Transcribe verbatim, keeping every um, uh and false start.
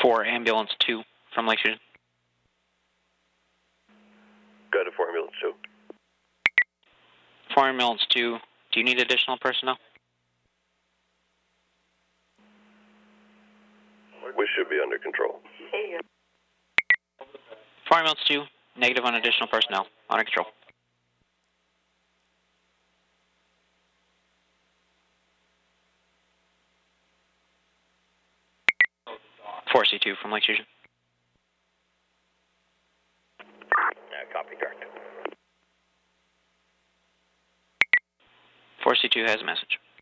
For ambulance two from Lake Fusion. Go to for ambulance two. For ambulance two, do you need additional personnel? We should be under control. For ambulance two, negative on additional personnel. Under control. four C two from Lake Fusion. Yeah, copy, correct. four C two has a message.